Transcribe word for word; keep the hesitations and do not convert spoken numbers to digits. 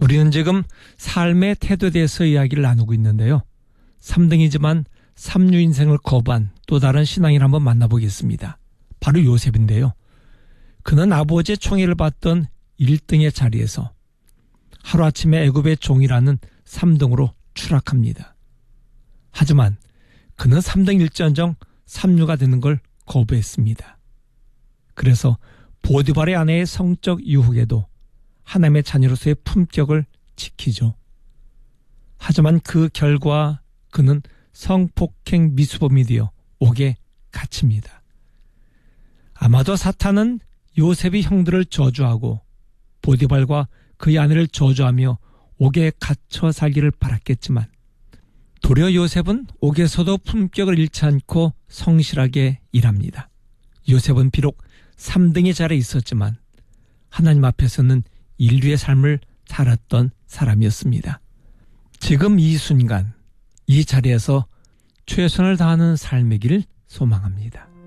우리는 지금 삶의 태도에 대해서 이야기를 나누고 있는데요. 삼 등이지만 삼류 인생을 거부한 또 다른 신앙인을 한번 만나보겠습니다. 바로 요셉인데요. 그는 아버지의 총애를 받던 일 등의 자리에서 하루아침에 애굽의 종이라는 삼 등으로 추락합니다. 하지만 그는 삼 등일지언정 삼류가 되는 걸 거부했습니다. 그래서 보디발의 아내의 성적 유혹에도 하나님의 자녀로서의 품격을 지키죠. 하지만 그 결과 그는 성폭행 미수범이 되어 옥에 갇힙니다. 아마도 사탄은 요셉이 형들을 저주하고 보디발과 그의 아내를 저주하며 옥에 갇혀 살기를 바랐겠지만 도리어 요셉은 옥에서도 품격을 잃지 않고 성실하게 일합니다. 요셉은 비록 삼 등의 자리에 있었지만 하나님 앞에서는 인류의 삶을 살았던 사람이었습니다. 지금 이 순간 이 자리에서 최선을 다하는 삶이길 소망합니다.